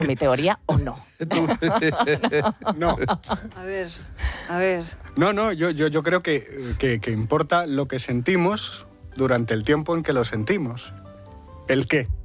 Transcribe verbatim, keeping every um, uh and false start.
mi teoría o no. No. A ver, a ver. No, no, yo, yo, yo creo que, que, que importa lo que sentimos durante el tiempo en que lo sentimos. ¿El qué?